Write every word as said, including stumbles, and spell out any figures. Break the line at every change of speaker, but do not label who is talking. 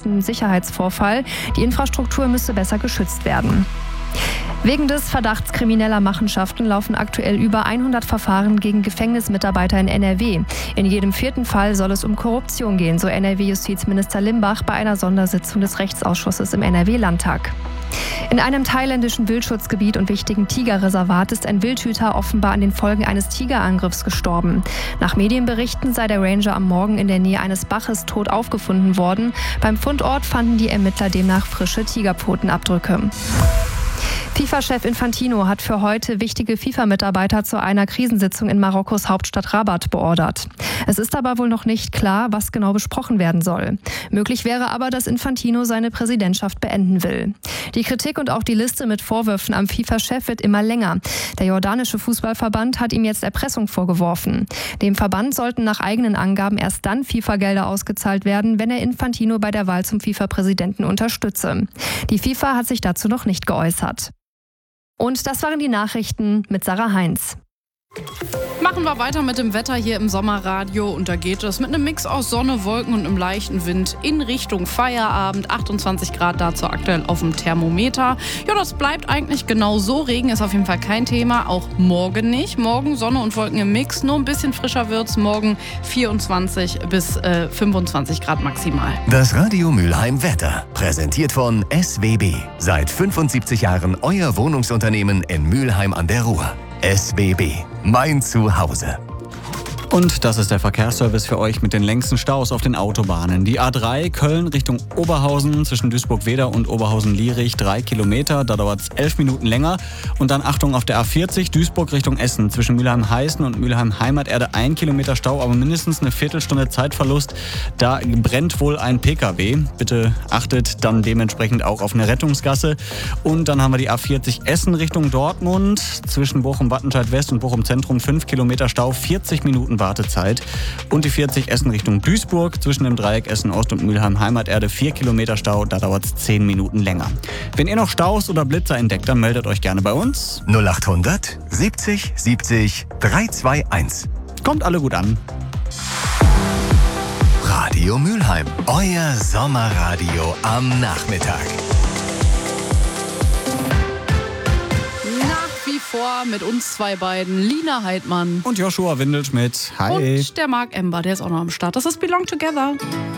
jüngsten Sicherheitsvorfall. Die Infrastruktur müsse besser geschützt werden. Wegen des Verdachts krimineller Machenschaften laufen aktuell über hundert Verfahren gegen Gefängnismitarbeiter in N R W. In jedem vierten Fall soll es um Korruption gehen, so N R W-Justizminister Limbach bei einer Sondersitzung des Rechtsausschusses im N R W-Landtag. In einem thailändischen Wildschutzgebiet und wichtigen Tigerreservat ist ein Wildhüter offenbar an den Folgen eines Tigerangriffs gestorben. Nach Medienberichten sei der Ranger am Morgen in der Nähe eines Baches tot aufgefunden worden. Beim Fundort fanden die Ermittler demnach frische Tigerpfotenabdrücke. FIFA-Chef Infantino hat für heute wichtige FIFA-Mitarbeiter zu einer Krisensitzung in Marokkos Hauptstadt Rabat beordert. Es ist aber wohl noch nicht klar, was genau besprochen werden soll. Möglich wäre aber, dass Infantino seine Präsidentschaft beenden will. Die Kritik und auch die Liste mit Vorwürfen am FIFA-Chef wird immer länger. Der jordanische Fußballverband hat ihm jetzt Erpressung vorgeworfen. Dem Verband sollten nach eigenen Angaben erst dann FIFA-Gelder ausgezahlt werden, wenn er Infantino bei der Wahl zum FIFA-Präsidenten unterstütze. Die FIFA hat sich dazu noch nicht geäußert. Und das waren die Nachrichten mit Sarah Heinz.
Machen wir weiter mit dem Wetter hier im Sommerradio und da geht es mit einem Mix aus Sonne, Wolken und einem leichten Wind in Richtung Feierabend. achtundzwanzig Grad dazu aktuell auf dem Thermometer. Ja, das bleibt eigentlich genau so. Regen ist auf jeden Fall kein Thema, auch morgen nicht. Morgen Sonne und Wolken im Mix, nur ein bisschen frischer wird's. Morgen vierundzwanzig bis äh, fünfundzwanzig Grad maximal.
Das Radio Mülheim Wetter, präsentiert von S W B. Seit fünfundsiebzig Jahren euer Wohnungsunternehmen in Mülheim an der Ruhr. S W B, mein Zuhause.
Und das ist der Verkehrsservice für euch mit den längsten Staus auf den Autobahnen. Die A drei Köln Richtung Oberhausen zwischen Duisburg-Wedau und Oberhausen-Lierich drei Kilometer. Da dauert es elf Minuten länger. Und dann Achtung auf der A vierzig Duisburg Richtung Essen zwischen Mülheim-Heißen und Mülheim-Heimaterde ein Kilometer Stau, aber mindestens eine Viertelstunde Zeitverlust. Da brennt wohl ein P K W. Bitte achtet dann dementsprechend auch auf eine Rettungsgasse. Und dann haben wir die A vierzig Essen Richtung Dortmund zwischen Bochum-Wattenscheid West und Bochum Zentrum fünf Kilometer Stau, vierzig Minuten Wartezeit. Und die vierzig Essen Richtung Duisburg zwischen dem Dreieck Essen Ost und Mülheim Heimaterde vier Kilometer Stau, da dauert es zehn Minuten länger. Wenn ihr noch Staus oder Blitzer entdeckt, dann meldet euch gerne bei uns.
null achthundert siebzig siebzig dreihunderteinundzwanzig.
Kommt alle gut an.
Radio Mülheim, euer Sommerradio am Nachmittag.
Vor mit uns zwei beiden, Lina Heidmann
und Joshua Windelschmidt. Hi.
Und der Marc Ember, der ist auch noch am Start. Das ist Belong Together.